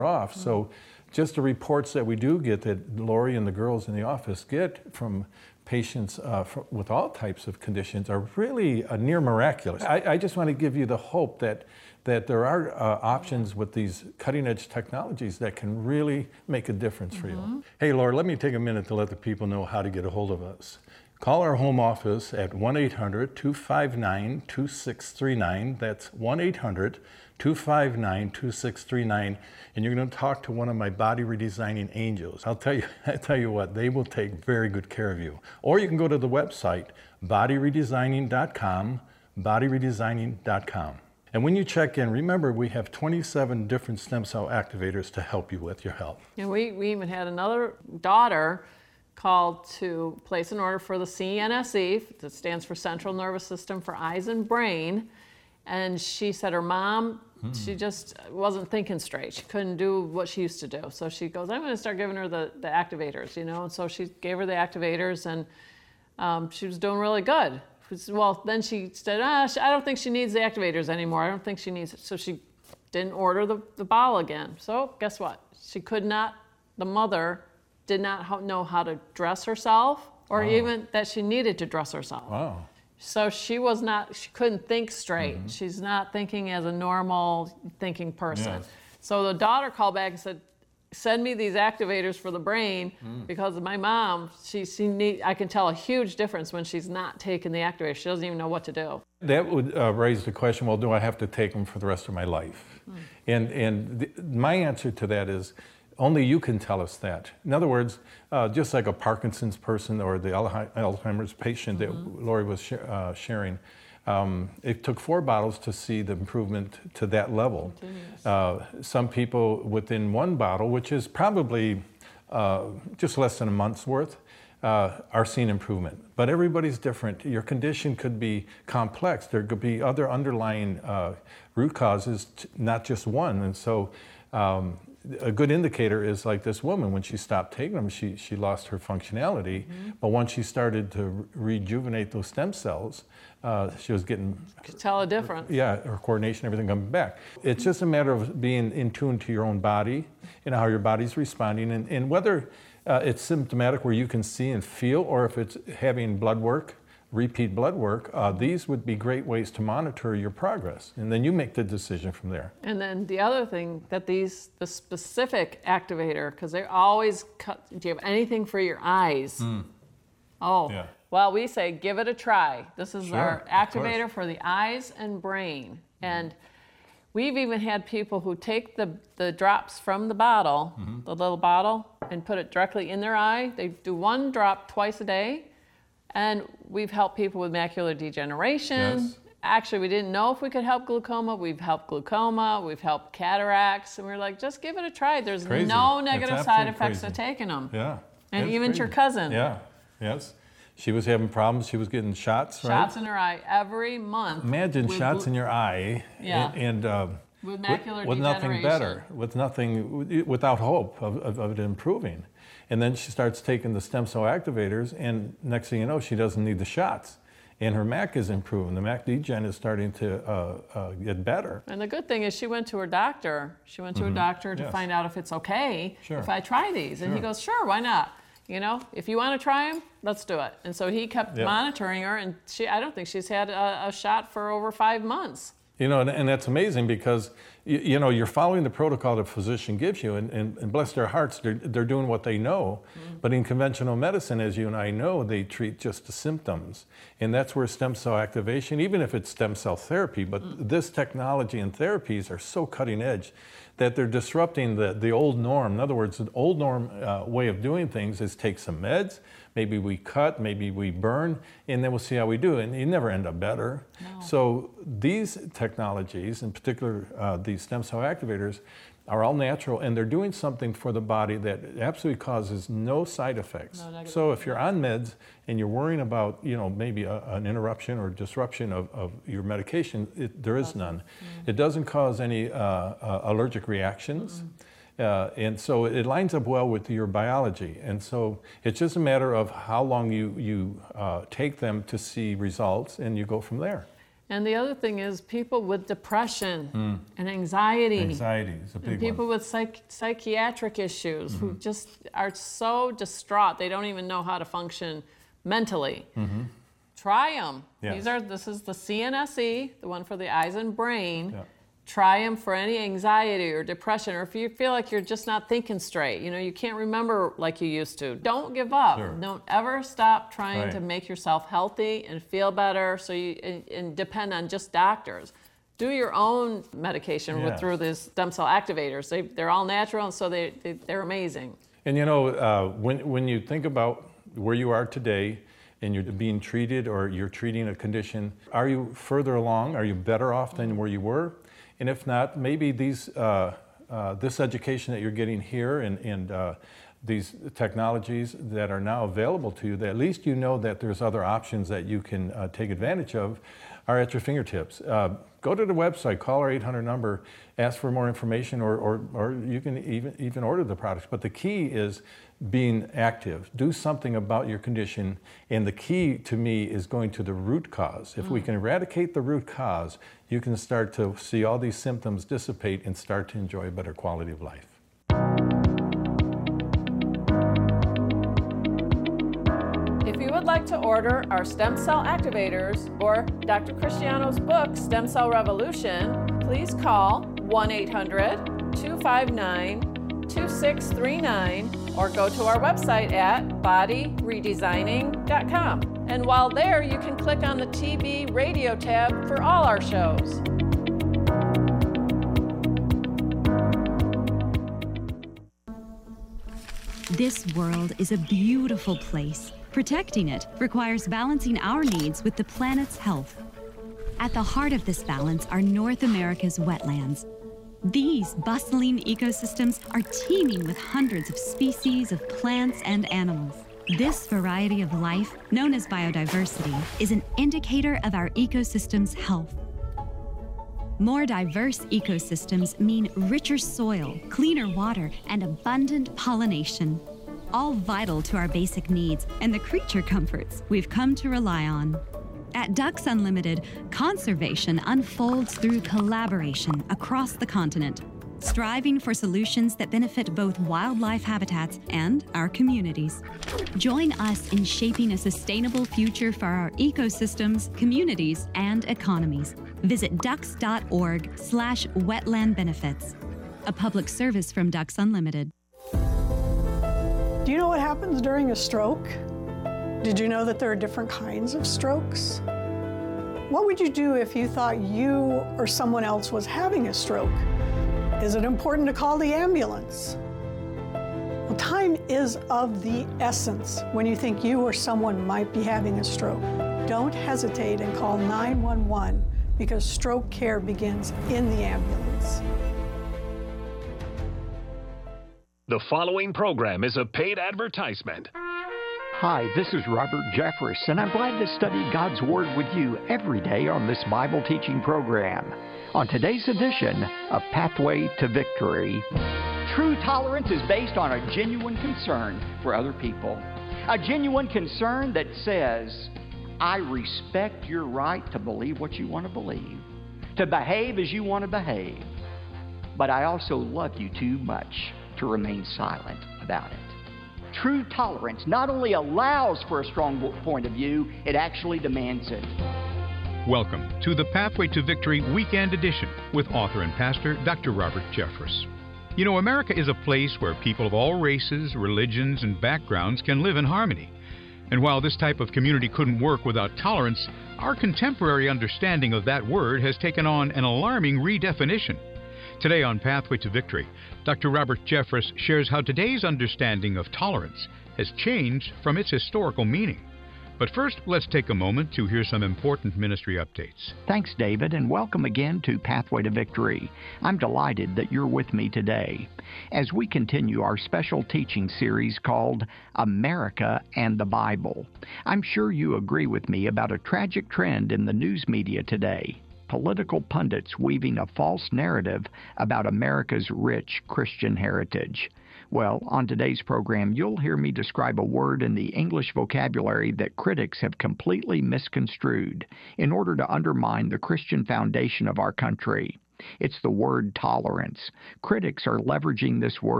off. So just the reports that we do get, that Lori and the girls in the office get from patients with all types of conditions, are really near miraculous. I just want to give you the hope that there are options with these cutting-edge technologies that can really make a difference for you. Hey, Lori, let me take a minute to let the people know how to get a hold of us. Call our home office at 1-800-259-2639. That's 1-800-259-2639, and you're going to talk to one of my body redesigning angels. I tell you what, they will take very good care of you. Or you can go to the website, bodyredesigning.com, bodyredesigning.com. And when you check in, remember we have 27 different stem cell activators to help you with your health. And we even had another daughter called to place an order for the CNSE, that stands for Central Nervous System for Eyes and Brain. And she said her mom, she just wasn't thinking straight. She couldn't do what she used to do. So she goes, I'm going to start giving her the activators, And so she gave her the activators, and she was doing really good. Well, then she said, I don't think she needs the activators anymore. I don't think she needs it. So she didn't order the bottle again. So guess what? The mother did not know how to dress herself, or even that she needed to dress herself. Wow. So she couldn't think straight. She's not thinking as a normal thinking person. Yes. So the daughter called back and said, send me these activators for the brain, because my mom, I can tell a huge difference when she's not taking the activator. She doesn't even know what to do. That would raise the question, well, do I have to take them for the rest of my life? My answer to that is, only you can tell us that. In other words, just like a Parkinson's person or the Alzheimer's patient that Lori was sharing, it took 4 bottles to see the improvement to that level. Some people within 1 bottle, which is probably just less than a month's worth, are seeing improvement. But everybody's different. Your condition could be complex. There could be other underlying root causes, not just one. And so a good indicator is like this woman, when she stopped taking them, she lost her functionality. But once she started to rejuvenate those stem cells, she was getting... Could tell a difference. Yeah, her coordination, everything coming back. It's just a matter of being in tune to your own body and how your body's responding, and whether it's symptomatic where you can see and feel, or if it's having blood work, repeat blood work, these would be great ways to monitor your progress. And then you make the decision from there. And then the other thing, that the specific activator, because they always cut, do you have anything for your eyes? Yeah. Well, we say, give it a try. This is our activator for the eyes and brain. And we've even had people who take the drops from the bottle, the little bottle, and put it directly in their eye. They do 1 drop twice a day. And we've helped people with macular degeneration. Yes. Actually, we didn't know if we could help glaucoma. We've helped glaucoma. We've helped cataracts. And we're like, just give it a try. There's no negative side effects to taking them. Yeah. And even your cousin. Yeah. Yes. She was having problems. She was getting shots, right? Shots in her eye every month. Imagine shots in your eye. Yeah. And with macular with nothing degeneration. better, without hope of it improving. And then she starts taking the stem cell activators, and next thing you know, she doesn't need the shots. And her MAC is improving. The MAC degen is starting to get better. And the good thing is she went to her doctor. She went to a doctor to find out if it's okay if I try these. And he goes, sure, why not? If you want to try them, let's do it. And so he kept monitoring her, and I don't think she's had a shot for over 5 months. And that's amazing, because you're following the protocol the physician gives you, and bless their hearts, they're doing what they know. But in conventional medicine, as you and I know, they treat just the symptoms. And that's where stem cell activation, even if it's stem cell therapy, but this technology and therapies are so cutting edge that they're disrupting the old norm. In other words, the old norm way of doing things is take some meds, maybe we cut, maybe we burn, and then we'll see how we do. And you never end up better. No. So these technologies, in particular these stem cell activators, are all natural, and they're doing something for the body that absolutely causes no side effects. So if you're on meds and you're worrying about, maybe an interruption or disruption of your medication, there is none. It doesn't cause any allergic reactions. And so it lines up well with your biology. And so it's just a matter of how long you take them to see results, and you go from there. And the other thing is people with depression and anxiety. Anxiety is a And big people one. with psychiatric issues who just are so distraught they don't even know how to function mentally. Try them. Yes. This is the CNSE, the one for the eyes and brain. Yeah. Try them for any anxiety or depression, or if you feel like you're just not thinking straight, you can't remember like you used to. Don't give up. Sure. Don't ever stop trying Right. to make yourself healthy and feel better. And depend on just doctors. Do your own medication Yes. through these stem cell activators. They're all natural, and so they're amazing. And when you think about where you are today and you're being treated or you're treating a condition, are you further along? Are you better off than where you were? And if not, maybe this education that you're getting here and these technologies that are now available to you, that at least you know that there's other options that you can take advantage of, are at your fingertips. Go to the website, call our 800 number, ask for more information, or you can even order the products. But the key is being active. Do something about your condition, and the key to me is going to the root cause. If we can eradicate the root cause, you can start to see all these symptoms dissipate and start to enjoy a better quality of life. If you would like to order our stem cell activators or Dr. Cristiano's book, Stem Cell Revolution, please call 1-800-259-2639 or go to our website at bodyredesigning.com. And while there, you can click on the TV radio tab for all our shows. This world is a beautiful place. Protecting it requires balancing our needs with the planet's health. At the heart of this balance are North America's wetlands. These bustling ecosystems are teeming with hundreds of species of plants and animals. This variety of life, known as biodiversity, is an indicator of our ecosystem's health. More diverse ecosystems mean richer soil, cleaner water, and abundant pollination, all vital to our basic needs and the creature comforts we've come to rely on. At Ducks Unlimited, conservation unfolds through collaboration across the continent, striving for solutions that benefit both wildlife habitats and our communities. Join us in shaping a sustainable future for our ecosystems, communities, and economies. Visit ducks.org/wetland-benefits. A public service from Ducks Unlimited. Do you know what happens during a stroke? Did you know that there are different kinds of strokes? What would you do if you thought you or someone else was having a stroke? Is it important to call the ambulance? Well, time is of the essence when you think you or someone might be having a stroke. Don't hesitate and call 911 because stroke care begins in the ambulance. The following program is a paid advertisement. Hi, this is Robert Jeffress, and I'm glad to study God's Word with you every day on this Bible teaching program. On today's edition of Pathway to Victory. True tolerance is based on a genuine concern for other people. A genuine concern that says, I respect your right to believe what you want to believe, to behave as you want to behave, but I also love you too much to remain silent about it. True tolerance not only allows for a strong point of view, it actually demands it. Welcome to the Pathway to Victory Weekend Edition with author and pastor Dr. Robert Jeffress. You know, America is a place where people of all races, religions, and backgrounds can live in harmony. And while this type of community couldn't work without tolerance, our contemporary understanding of that word has taken on an alarming redefinition. Today on Pathway to Victory, Dr. Robert Jeffress shares how today's understanding of tolerance has changed from its historical meaning. But first, let's take a moment to hear some important ministry updates. Thanks, David, and welcome again to Pathway to Victory. I'm delighted that you're with me today as we continue our special teaching series called America and the Bible. I'm sure you agree with me about a tragic trend in the news media today. political pundits weaving a false narrative about America's rich Christian heritage. Well, on today's program, you'll hear me describe a word in the English vocabulary that critics have completely misconstrued in order to undermine the Christian foundation of our country. It's the word tolerance. Critics are leveraging this word